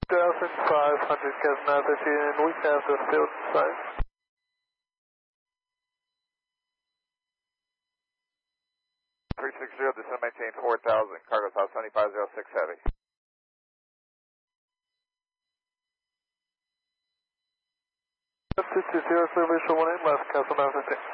2,500 Castle 950, and we have the field site. 360, descend maintain 4,000, cargo south 7506 heavy. 220, service 18 left, Castle 950.